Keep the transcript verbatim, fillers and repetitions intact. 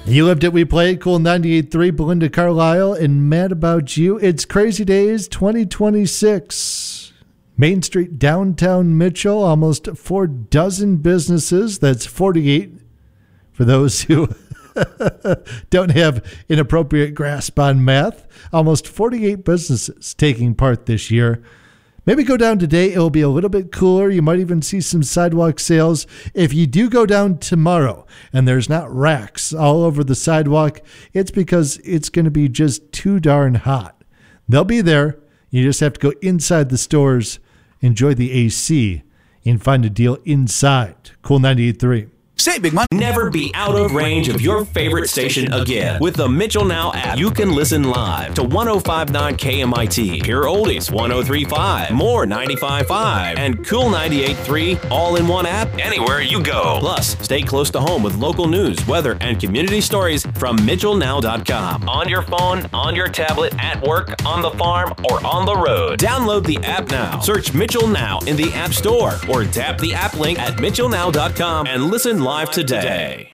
You lived it, we played. Cool ninety-eight point three, Belinda Carlisle and Mad About You. It's Crazy Days twenty twenty-six. Main Street, downtown Mitchell, almost four dozen businesses. That's forty-eight for those who don't have an appropriate grasp on math. Almost forty-eight businesses taking part this year. Maybe go down today. It'll be a little bit cooler. You might even see some sidewalk sales. If you do go down tomorrow and there's not racks all over the sidewalk, it's because it's going to be just too darn hot. They'll be there. You just have to go inside the stores, enjoy the A C, and find a deal inside. Cool ninety-eight point three. Save big money. Never be out of range of your favorite station again. With the Mitchell Now app, you can listen live to one oh five point nine K M I T, Pure Oldies one oh three point five, More ninety-five point five, and Cool ninety-eight point three all in one app anywhere you go. Plus, stay close to home with local news, weather, and community stories from Mitchell Now dot com. On your phone, on your tablet, at work, on the farm, or on the road. Download the app now. Search Mitchell Now in the App Store or tap the app link at Mitchell Now dot com and listen live today.